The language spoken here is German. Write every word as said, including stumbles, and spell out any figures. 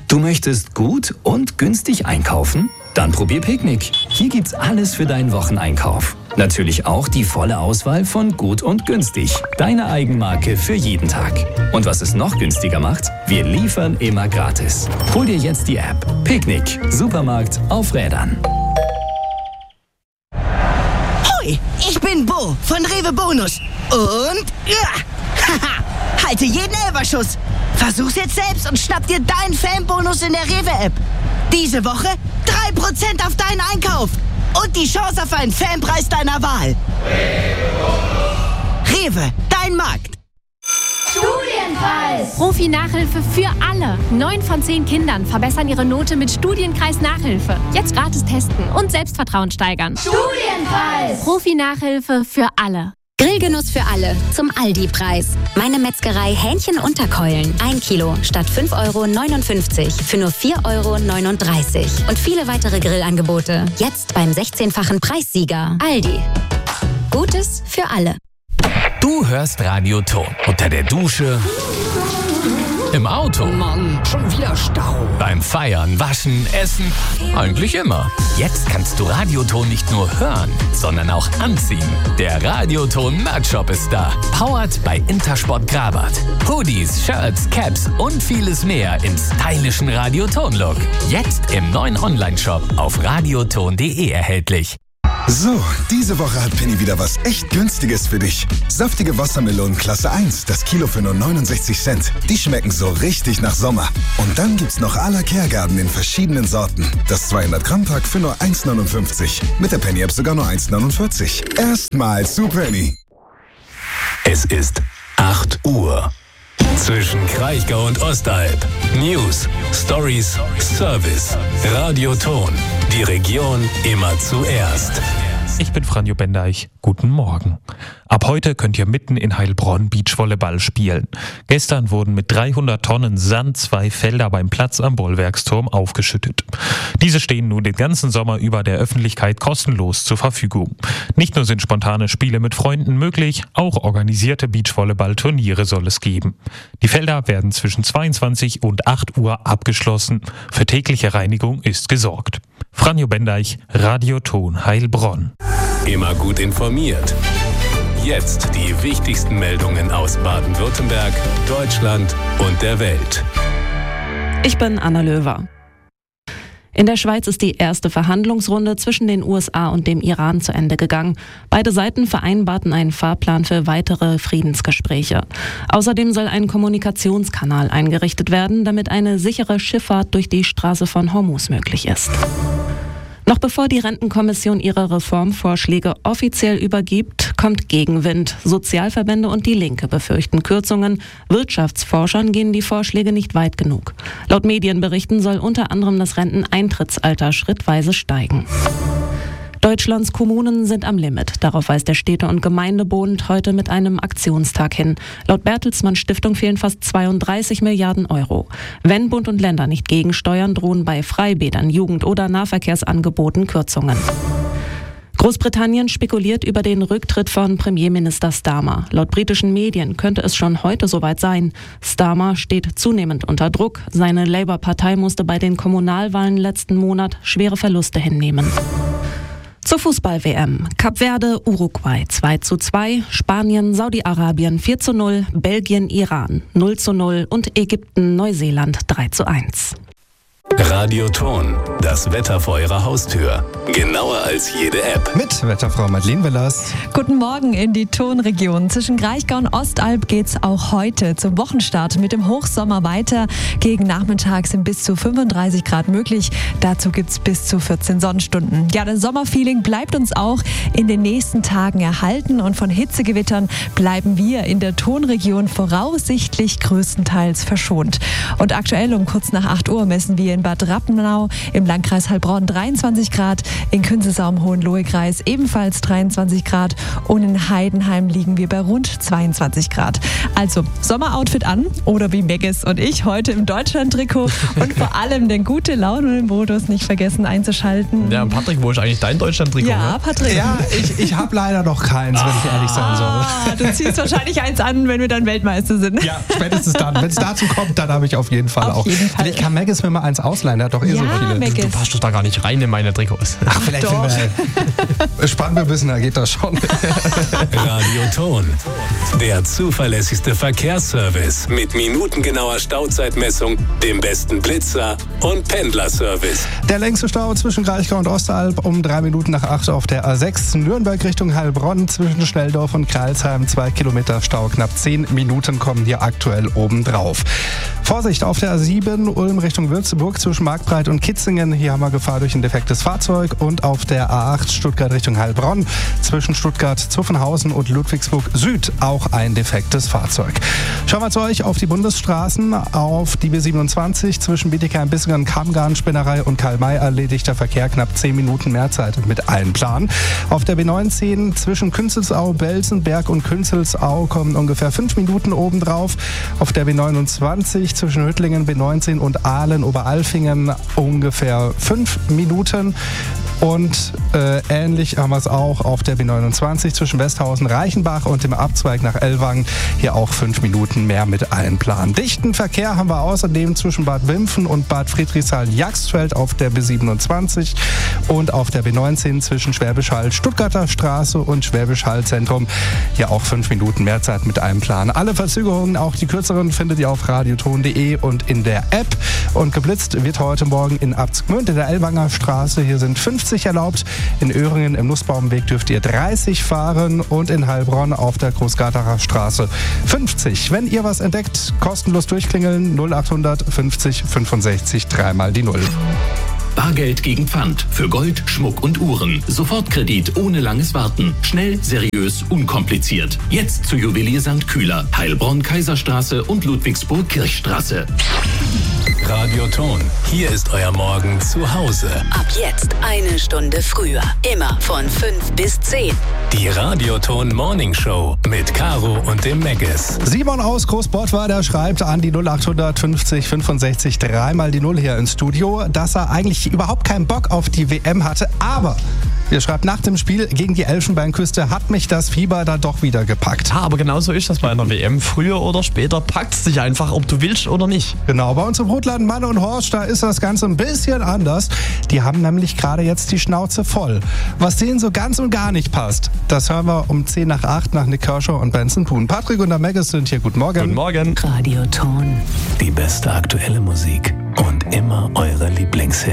Du möchtest gut und günstig einkaufen? Dann probier Picknick. Hier gibt's alles für deinen Wocheneinkauf. Natürlich auch die volle Auswahl von Gut und Günstig. Deine Eigenmarke für jeden Tag. Und was es noch günstiger macht? Wir liefern immer gratis. Hol dir jetzt die App. Picknick. Supermarkt auf Rädern. Hoi, ich bin Bo von Rewe Bonus. Und ja, haha, halte jeden Elferschuss. Versuch's jetzt selbst und schnapp dir deinen Fanbonus in der Rewe-App. Diese Woche drei Prozent auf deinen Einkauf. Und die Chance auf einen Fanpreis deiner Wahl. Rewe, dein Markt. Studienkreis. Profi-Nachhilfe für alle. Neun von zehn Kindern verbessern ihre Note mit Studienkreis-Nachhilfe. Jetzt gratis testen und Selbstvertrauen steigern. Studienkreis. Profi-Nachhilfe für alle. Grillgenuss für alle zum Aldi-Preis. Meine Metzgerei Hähnchen Unterkeulen. Ein Kilo statt fünf Euro neunundfünfzig für nur vier Euro neununddreißig. Und viele weitere Grillangebote. Jetzt beim sechzehnfachen Preissieger. Aldi. Gutes für alle. Du hörst Radio Ton. Unter der Dusche. Im Auto. Mann, schon wieder Stau. Beim Feiern, Waschen, Essen. Eigentlich immer. Jetzt kannst du Radioton nicht nur hören, sondern auch anziehen. Der Radioton Merch-Shop ist da. Powered bei Intersport Grabat. Hoodies, Shirts, Caps und vieles mehr im stylischen Radioton-Look. Jetzt im neuen Online-Shop auf radioton punkt de erhältlich. So, diese Woche hat Penny wieder was echt Günstiges für dich. Saftige Wassermelonen Klasse eins, das Kilo für nur neunundsechzig Cent. Die schmecken so richtig nach Sommer. Und dann gibt's noch à la Kehrgarten in verschiedenen Sorten. Das zweihundert Gramm Pack für nur eins neunundfünfzig. Mit der Penny-App sogar nur eins neunundvierzig. Erstmal zu Penny. Es ist acht Uhr. Zwischen Kraichgau und Ostalb. News, Stories, Service. Radioton. Die Region immer zuerst. Ich bin Franjo Bendeich. Guten Morgen. Ab heute könnt ihr mitten in Heilbronn Beachvolleyball spielen. Gestern wurden mit dreihundert Tonnen Sand zwei Felder beim Platz am Bollwerksturm aufgeschüttet. Diese stehen nun den ganzen Sommer über der Öffentlichkeit kostenlos zur Verfügung. Nicht nur sind spontane Spiele mit Freunden möglich, auch organisierte Beachvolleyball-Turniere soll es geben. Die Felder werden zwischen zweiundzwanzig und acht Uhr abgeschlossen. Für tägliche Reinigung ist gesorgt. Franjo Bendeich, Radioton Heilbronn. Immer gut informiert. Jetzt die wichtigsten Meldungen aus Baden-Württemberg, Deutschland und der Welt. Ich bin Anna Löwer. In der Schweiz ist die erste Verhandlungsrunde zwischen den U S A und dem Iran zu Ende gegangen. Beide Seiten vereinbarten einen Fahrplan für weitere Friedensgespräche. Außerdem soll ein Kommunikationskanal eingerichtet werden, damit eine sichere Schifffahrt durch die Straße von Hormuz möglich ist. Noch bevor die Rentenkommission ihre Reformvorschläge offiziell übergibt, kommt Gegenwind. Sozialverbände und die Linke befürchten Kürzungen. Wirtschaftsforschern gehen die Vorschläge nicht weit genug. Laut Medienberichten soll unter anderem das Renteneintrittsalter schrittweise steigen. Deutschlands Kommunen sind am Limit. Darauf weist der Städte- und Gemeindebund heute mit einem Aktionstag hin. Laut Bertelsmann Stiftung fehlen fast zweiunddreißig Milliarden Euro. Wenn Bund und Länder nicht gegensteuern, drohen bei Freibädern, Jugend- oder Nahverkehrsangeboten Kürzungen. Großbritannien spekuliert über den Rücktritt von Premierminister Starmer. Laut britischen Medien könnte es schon heute soweit sein. Starmer steht zunehmend unter Druck. Seine Labour-Partei musste bei den Kommunalwahlen letzten Monat schwere Verluste hinnehmen. Zur Fußball-W M. Kap Verde, Uruguay zwei zu zwei, Spanien, Saudi-Arabien vier zu null, Belgien, Iran null zu null und Ägypten, Neuseeland drei zu eins. Radioton, das Wetter vor Ihrer Haustür. Genauer als jede App. Mit Wetterfrau Madeleine Wellers. Guten Morgen in die Tonregion. Zwischen Kraichgau und Ostalb geht's auch heute zum Wochenstart mit dem Hochsommer weiter. Gegen Nachmittag sind bis zu fünfunddreißig Grad möglich. Dazu gibt's bis zu vierzehn Sonnenstunden. Ja, das Sommerfeeling bleibt uns auch in den nächsten Tagen erhalten und von Hitzegewittern bleiben wir in der Tonregion voraussichtlich größtenteils verschont. Und aktuell um kurz nach acht Uhr messen wir in Bad Bad Rappenau, im Landkreis Heilbronn dreiundzwanzig Grad, in Künzelsau im Hohenlohe-Kreis ebenfalls dreiundzwanzig Grad und in Heidenheim liegen wir bei rund zweiundzwanzig Grad. Also Sommeroutfit an oder wie Megges und ich heute im Deutschland-Trikot und vor allem den gute Laune-Modus nicht vergessen einzuschalten. Ja, Patrick, wo ist eigentlich dein Deutschland-Trikot? Ja, Patrick. Ja, ich, ich habe leider noch keins, wenn ich ehrlich sein soll. Ah, du ziehst wahrscheinlich eins an, wenn wir dann Weltmeister sind. Ja, spätestens dann. Wenn es dazu kommt, dann habe ich auf jeden Fall auf auch. Jeden Fall. Ich kann Megges mir mal eins ausleihen, der hat doch eh ja, so viele. Megges. Du passt doch da gar nicht rein in meine Trikots. Ach, vielleicht Doch. wir spannend wir wissen, da geht das schon. Radioton. Der zuverlässigste Verkehrsservice mit minutengenauer Stauzeitmessung, dem besten Blitzer und Pendlerservice. Der längste Stau zwischen Kraichgau und Ostalb um drei Minuten nach acht auf der A sechs. Nürnberg Richtung Heilbronn zwischen Schnelldorf und Kreilsheim. Zwei Kilometer Stau, knapp zehn Minuten kommen hier aktuell obendrauf. Vorsicht auf der A sieben, Ulm Richtung Würzburg zwischen Marktbreit und Kitzingen. Hier haben wir Gefahr durch ein defektes Fahrzeug. Und auf der A acht Stuttgart Richtung Heilbronn zwischen Stuttgart-Zuffenhausen und Ludwigsburg Süd auch ein defektes Fahrzeug. Schauen wir zu euch auf die Bundesstraßen. Auf die B siebenundzwanzig zwischen Bietigheim-Bissingen, Kammgarn-Spinnerei und Karl-May erledigter Verkehr, knapp zehn Minuten Mehrzeit mit Einplan. Auf der B neunzehn zwischen Künzelsau, Belsenberg und Künzelsau kommen ungefähr fünf Minuten obendrauf. Auf der B neunundzwanzig zwischen Hüttlingen, B neunzehn und Aalen, Oberalfingen ungefähr fünf Minuten. Und äh, ähnlich haben wir es auch auf der B neunundzwanzig zwischen Westhausen, Reichenbach und dem Abzweig nach Ellwangen. Hier auch fünf Minuten mehr mit Einplan. Dichten Verkehr haben wir außerdem zwischen Bad Wimpfen und Bad Friedrichshain-Jagsfeld auf der B siebenundzwanzig und auf der B neunzehn zwischen Schwäbisch Hall, Stuttgarter Straße und Schwäbisch Hall Zentrum. Hier auch fünf Minuten mehr Zeit mit Einplan. Alle Verzögerungen, auch die kürzeren, findet ihr auf radioton punkt de und in der App. Und geblitzt wird heute Morgen in Abzgmünd in der Ellwanger Straße. Hier sind fünfzig erlaubt. In Öhringen im Nussbaumweg dürft ihr dreißig fahren und in Heilbronn auf der Großgartacher Straße fünfzig. Wenn ihr was entdeckt, kostenlos durchklingeln null achthundert fünfzig fünfundsechzig dreimal die Null. Bargeld gegen Pfand für Gold, Schmuck und Uhren. Sofortkredit ohne langes Warten. Schnell, seriös, unkompliziert. Jetzt zu Juwelier Sankt Kühler, Heilbronn, Kaiserstraße und Ludwigsburg Kirchstraße. Radioton. Hier ist euer Morgen zu Hause. Ab jetzt eine Stunde früher. Immer von fünf bis zehn. Die Radioton Morning Show mit Caro und dem Megges. Simon aus Großbottweiler schreibt an die null achthundert fünfzig fünfundsechzig dreimal die Null hier ins Studio, dass er eigentlich überhaupt keinen Bock auf die W M hatte, aber ihr schreibt, nach dem Spiel gegen die Elfenbeinküste hat mich das Fieber da doch wieder gepackt. Ja, aber genau so ist das bei einer W M. Früher oder später packt es dich einfach, ob du willst oder nicht. Genau, bei uns im Rotland Mann und Horst, da ist das Ganze ein bisschen anders. Die haben nämlich gerade jetzt die Schnauze voll. Was denen so ganz und gar nicht passt, das hören wir um zehn nach acht nach Nick Kershaw und Benson Poon. Patrick und der Megges sind hier. Guten Morgen. Guten Morgen. Radioton. Die beste aktuelle Musik und immer eure Lieblingshits.